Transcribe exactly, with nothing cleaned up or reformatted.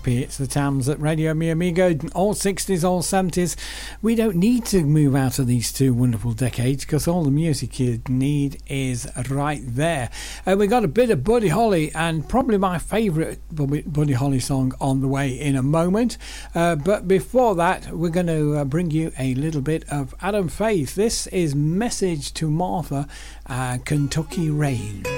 happy. It's the Tams at Radio Mi Amigo, all sixties, all seventies. We don't need to move out of these two wonderful decades because all the music you need is right there. Uh, we got a bit of Buddy Holly and probably my favourite Buddy Holly song on the way in a moment. Uh, but before that, we're going to uh, bring you a little bit of Adam Faith. This is Message to Martha, uh, Kentucky Rain.